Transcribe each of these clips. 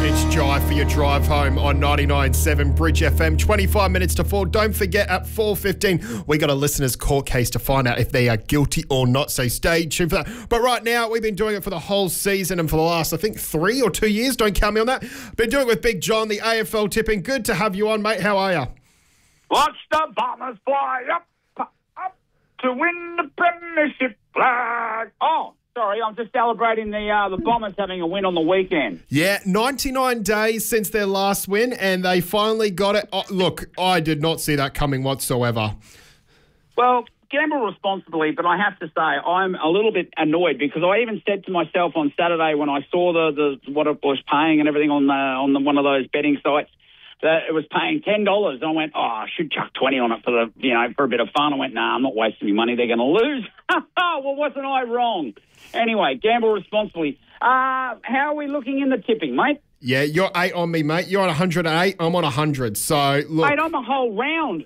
It's Jai for your drive home on 99.7 Bridge FM. 25 minutes to 4. Don't forget at 4:15, we got a listener's court case to find out if they are guilty or not. So stay tuned for that. But right now, we've been doing it for the whole season and for the last, I think, 3 or 2 years. Don't count me on that. Been doing it with Big John, the AFL tipping. Good to have you on, mate. How are you? Watch the Bombers fly up to win the premiership flag. Oh, sorry, I'm just celebrating the Bombers having a win on the weekend. Yeah, 99 days since their last win, and they finally got it. Oh, look, I did not see that coming whatsoever. Well, gamble responsibly, but I have to say I'm a little bit annoyed because I even said to myself on Saturday when I saw the what it was paying and everything on one of those betting sites, that it was paying $10. And I went, I should chuck 20 on it for a bit of fun. I went, nah, I'm not wasting my money. They're going to lose. Well, wasn't I wrong? Anyway, gamble responsibly. How are we looking in the tipping, mate? Yeah, you're 8 on me, mate. You're on 108. I'm on 100. So, look. Mate, I'm a whole round.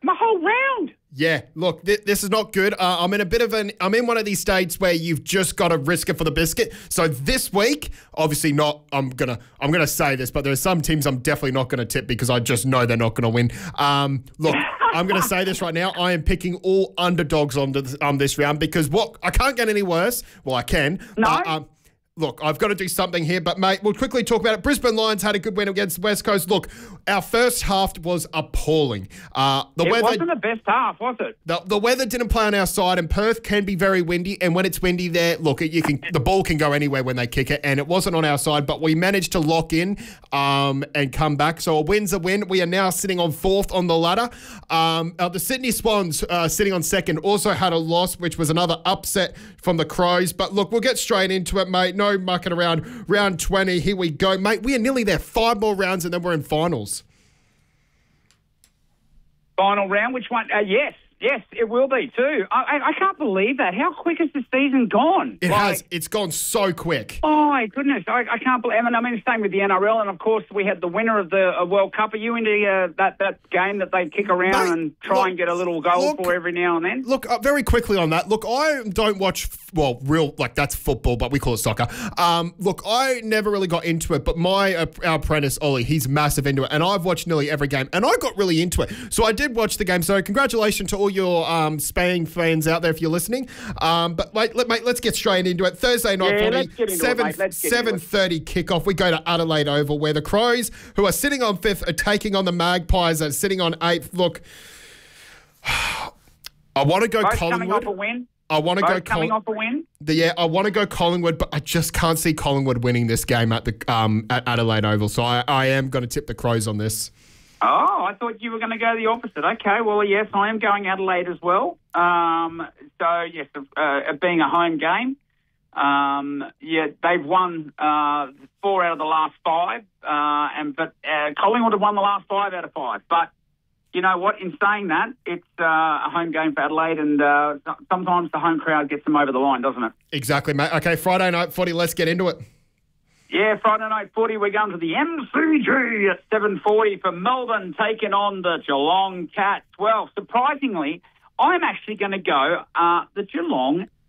Yeah, look, this is not good. I'm in one of these states where you've just got to risk it for the biscuit. So this week, obviously not. I'm gonna say this, but there are some teams I'm definitely not gonna tip because I just know they're not gonna win. Look, I'm gonna say this right now. I am picking all underdogs on this round because I can't get any worse. Well, I can. No. Look, I've got to do something here, but, mate, we'll quickly talk about it. Brisbane Lions had a good win against the West Coast. Look, our first half was appalling. It wasn't the best half, was it? The weather didn't play on our side, and Perth can be very windy, and when it's windy there, look, the ball can go anywhere when they kick it, and it wasn't on our side, but we managed to lock in and come back. So a win's a win. We are now sitting on 4th on the ladder. The Sydney Swans, sitting on 2nd, also had a loss, which was another upset from the Crows. But, look, we'll get straight into it, mate. No mucking around. Round 20, here we go. Mate, we are nearly there. 5 more rounds and then we're in finals. Final round? Which one? Yes, it will be too. I can't believe that. How quick has the season gone? It has. It's gone so quick. Oh, my goodness. I can't believe it. I mean, same with the NRL. And, of course, we had the winner of the World Cup. Are you into that game that they kick around and try and get a little goal for every now and then? Look, very quickly on that. Look, I don't watch, that's football, but we call it soccer. Look, I never really got into it, but our apprentice, Ollie, he's massive into it. And I've watched nearly every game. And I got really into it. So I did watch the game. So congratulations to all your Spain fans out there if you're listening. But mate, let's get straight into it. Thursday night, 7:30 kickoff. We go to Adelaide Oval where the Crows, who are sitting on 5th, are taking on the Magpies that are sitting on 8th. Look, I want to go Both Collingwood. Coming off a win. I want to go coming off a win. I want to go Collingwood, but I just can't see Collingwood winning this game at Adelaide Oval. So I am going to tip the Crows on this. Oh, I thought you were going to go the opposite. Okay, well, yes, I am going Adelaide as well. Yes, being a home game, they've won 4 out of the last 5, but Collingwood have won the last 5 out of 5. But you know what? In saying that, it's a home game for Adelaide, and sometimes the home crowd gets them over the line, doesn't it? Exactly, mate. Okay, Friday night footy. Let's get into it. Yeah, Friday night footy, we're going to the MCG at 7:40 for Melbourne taking on the Geelong Cats. Well, surprisingly, I'm actually going to go the Geelong